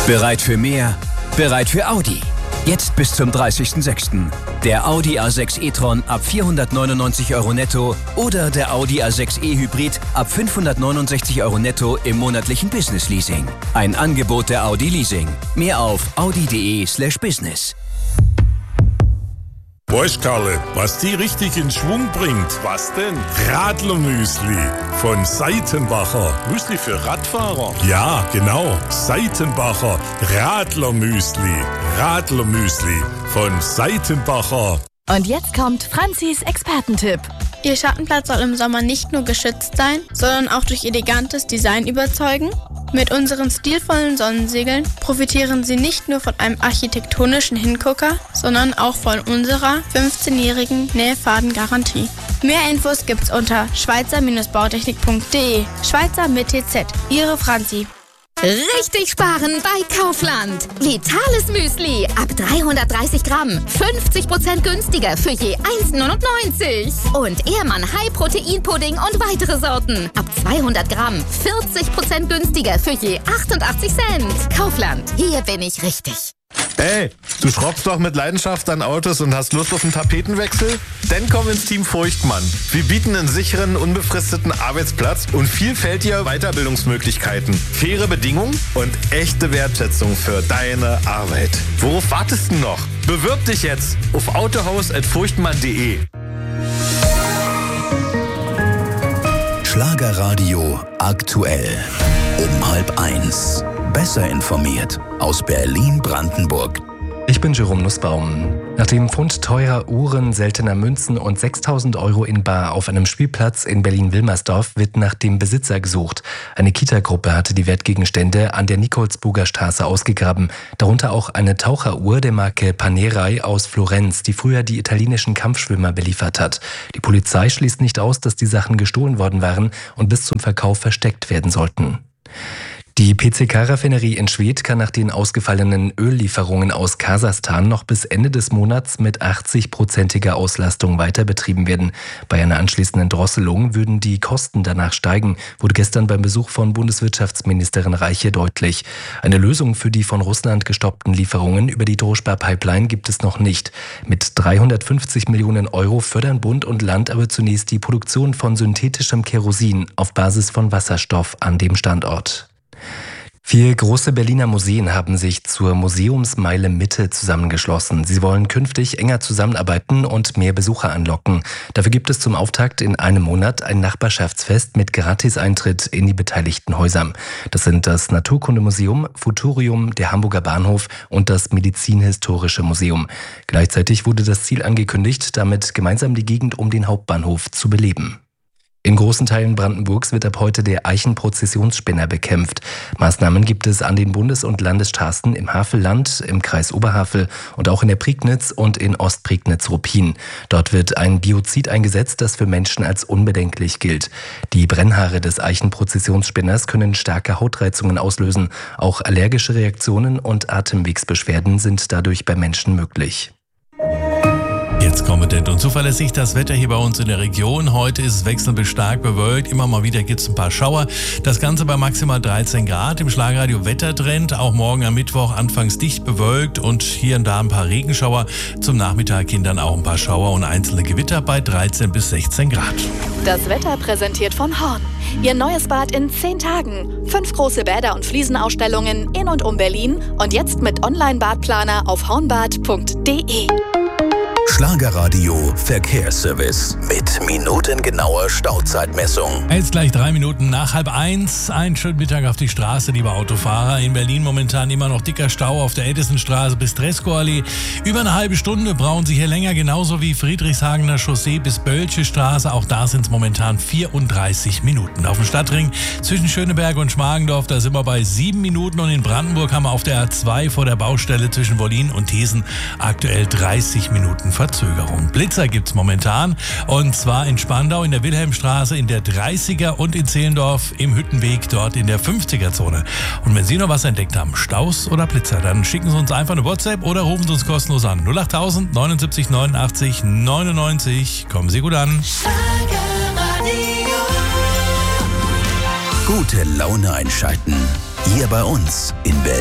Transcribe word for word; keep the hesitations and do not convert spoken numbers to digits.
Bereit für mehr? Bereit für Audi. Jetzt bis zum dreißigsten sechsten Der Audi A sechs e-tron ab vierhundertneunundneunzig Euro netto oder der Audi A sechs e-Hybrid ab fünfhundertneunundsechzig Euro netto im monatlichen Business Leasing. Ein Angebot der Audi Leasing. Mehr auf audi.de slash business. Weißt Karle, was die richtig in Schwung bringt? Was denn? Radlermüsli von Seitenbacher. Müsli für Radfahrer? Ja, genau. Seitenbacher Radlermüsli. Radlermüsli von Seitenbacher. Und jetzt kommt Franzis Expertentipp. Ihr Schattenplatz soll im Sommer nicht nur geschützt sein, sondern auch durch elegantes Design überzeugen. Mit unseren stilvollen Sonnensegeln profitieren Sie nicht nur von einem architektonischen Hingucker, sondern auch von unserer fünfzehnjährigen Nähfadengarantie. Mehr Infos gibt's unter schweizer Bautechnik punkt de. Schweizer mit T Z. Ihre Franzi. Richtig sparen bei Kaufland. Vitales Müsli ab dreihundertdreißig Gramm. fünfzig Prozent günstiger für je eins neunundneunzig. Und Ehrmann High Protein Pudding und weitere Sorten. Ab zweihundert Gramm. vierzig Prozent günstiger für je achtundachtzig Cent. Kaufland. Hier bin ich richtig. Ey, du schraubst doch mit Leidenschaft an Autos und hast Lust auf einen Tapetenwechsel? Dann komm ins Team Furchtmann. Wir bieten einen sicheren, unbefristeten Arbeitsplatz und vielfältige Weiterbildungsmöglichkeiten, faire Bedingungen und echte Wertschätzung für deine Arbeit. Worauf wartest du noch? Bewirb dich jetzt auf autohaus at furchtmann punkt de. Schlagerradio aktuell. Um halb eins. Besser informiert aus Berlin-Brandenburg. Ich bin Jerome Nussbaum. Nach dem Fund teurer Uhren, seltener Münzen und sechstausend Euro in bar auf einem Spielplatz in Berlin-Wilmersdorf wird nach dem Besitzer gesucht. Eine Kita-Gruppe hatte die Wertgegenstände an der Nikolsburger Straße ausgegraben. Darunter auch eine Taucheruhr der Marke Panerai aus Florenz, die früher die italienischen Kampfschwimmer beliefert hat. Die Polizei schließt nicht aus, dass die Sachen gestohlen worden waren und bis zum Verkauf versteckt werden sollten. Die P C K-Raffinerie in Schwedt kann nach den ausgefallenen Öllieferungen aus Kasachstan noch bis Ende des Monats mit achtzig-prozentiger Auslastung weiter betrieben werden. Bei einer anschließenden Drosselung würden die Kosten danach steigen, wurde gestern beim Besuch von Bundeswirtschaftsministerin Reiche deutlich. Eine Lösung für die von Russland gestoppten Lieferungen über die Droschba-Pipeline gibt es noch nicht. Mit dreihundertfünfzig Millionen Euro fördern Bund und Land aber zunächst die Produktion von synthetischem Kerosin auf Basis von Wasserstoff an dem Standort. Vier große Berliner Museen haben sich zur Museumsmeile Mitte zusammengeschlossen. Sie wollen künftig enger zusammenarbeiten und mehr Besucher anlocken. Dafür gibt es zum Auftakt in einem Monat ein Nachbarschaftsfest mit Gratiseintritt in die beteiligten Häuser. Das sind das Naturkundemuseum, Futurium, der Hamburger Bahnhof und das Medizinhistorische Museum. Gleichzeitig wurde das Ziel angekündigt, damit gemeinsam die Gegend um den Hauptbahnhof zu beleben. In großen Teilen Brandenburgs wird ab heute der Eichenprozessionsspinner bekämpft. Maßnahmen gibt es an den Bundes- und Landesstraßen im Havelland, im Kreis Oberhavel und auch in der Prignitz und in Ostprignitz-Ruppin. Dort wird ein Biozid eingesetzt, das für Menschen als unbedenklich gilt. Die Brennhaare des Eichenprozessionsspinners können starke Hautreizungen auslösen. Auch allergische Reaktionen und Atemwegsbeschwerden sind dadurch bei Menschen möglich. Jetzt kompetent und zuverlässig das Wetter hier bei uns in der Region. Heute ist es wechselnd bis stark bewölkt. Immer mal wieder gibt es ein paar Schauer. Das Ganze bei maximal dreizehn Grad. Im Schlagradio Wettertrend. Auch morgen am Mittwoch anfangs dicht bewölkt und hier und da ein paar Regenschauer. Zum Nachmittag hin dann auch ein paar Schauer und einzelne Gewitter bei dreizehn bis sechzehn Grad. Das Wetter präsentiert von Horn. Ihr neues Bad in zehn Tagen. Fünf große Bäder und Fliesenausstellungen in und um Berlin. Und jetzt mit Online-Badplaner auf hornbad punkt de. Schlagerradio Verkehrsservice mit minutengenauer Stauzeitmessung. Jetzt gleich drei Minuten nach halb eins. Einen schönen Mittag auf die Straße, liebe Autofahrer. In Berlin momentan immer noch dicker Stau auf der Edisonstraße bis Dreskoallee. Über eine halbe Stunde brauchen Sie hier länger, genauso wie Friedrichshagener Chaussee bis Bölsche Straße. Auch da sind es momentan vierunddreißig Minuten. Auf dem Stadtring zwischen Schöneberg und Schmargendorf, da sind wir bei sieben Minuten. Und in Brandenburg haben wir auf der A zwei vor der Baustelle zwischen Wollin und Thesen aktuell dreißig Minuten Verzögerung. Blitzer gibt's momentan und zwar in Spandau in der Wilhelmstraße, in der dreißiger und in Zehlendorf im Hüttenweg, dort in der fünfziger Zone. Und wenn Sie noch was entdeckt haben, Staus oder Blitzer, dann schicken Sie uns einfach eine WhatsApp oder rufen Sie uns kostenlos an. null achttausend neunundsiebzig neunundachtzig neunundneunzig. Kommen Sie gut an. Gute Laune einschalten. Hier bei uns in Berlin.